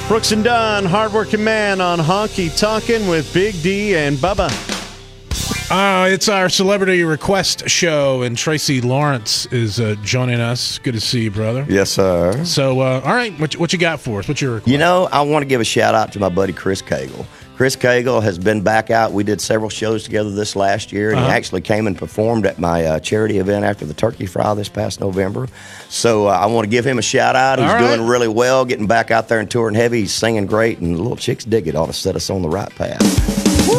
Brooks and Dunn, hardworking man on Honky Tonkin' with Big D and Bubba. It's our celebrity request show, and Tracy Lawrence is joining us. Good to see you, brother. Yes, sir. So, all right, what you got for us? What's your request? You know, I want to give a shout out to my buddy Chris Cagle. Chris Cagle has been back out. We did several shows together this last year, and he actually came and performed at my charity event after the Turkey Fry this past November. So I want to give him a shout out. He's doing really well, getting back out there and touring heavy. He's singing great, and Little Chicks Dig It ought to set us on the right path.